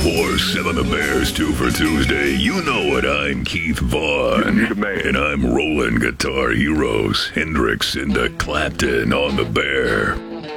24/7 The Bears 2 for Tuesday. You know it, I'm Keith Vaughn. And I'm rolling Guitar Heroes, Hendrix and Clapton on The Bear.